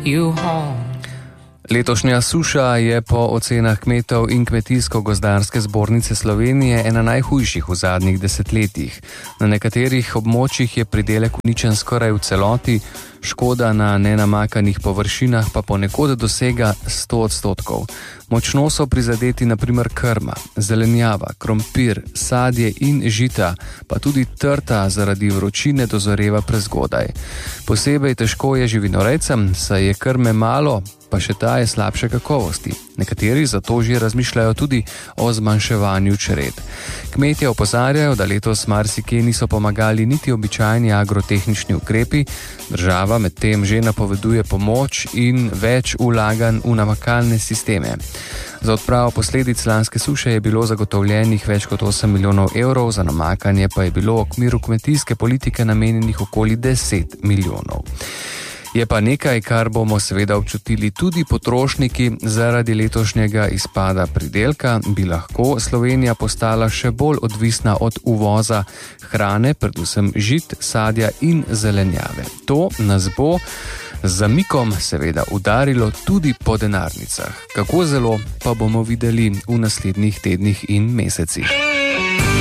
you home. Letošnja suša je po ocenah kmetov in Kmetijsko-gozdarske zbornice Slovenije ena najhujših v zadnjih desetletjih. Na nekaterih območjih je pridelek uničen skoraj v celoti, škoda na nenamakanih površinah pa ponekod dosega 100%. Močno so prizadeti na primer krma, zelenjava, krompir, sadje in žita, pa tudi trta zaradi vročine dozoreva prezgodaj. Posebej težko je živinorejcem, saj je krme malo, pa še ta je slabše kakovosti. Nekateri zato že razmišljajo tudi o zmanjševanju čred. Kmetje opozarjajo, da letos marsikje niso pomagali niti običajni agrotehnični ukrepi, država medtem že napoveduje pomoč in več vlaganj v namakalne sisteme. Za odpravo posledic lanske suše je bilo zagotovljenih več kot 8 milijonov evrov, za namakanje pa je bilo v okviru kmetijske politike namenjenih okoli 10 milijonov. Je pa nekaj, kar bomo seveda občutili tudi potrošniki. Zaradi letošnjega izpada pridelka bi lahko Slovenija postala še bolj odvisna od uvoza hrane, predvsem žit, sadja in zelenjave. To nas bo z zamikom seveda udarilo tudi po denarnicah. Kako zelo pa bomo videli v naslednjih tednih in mesecih.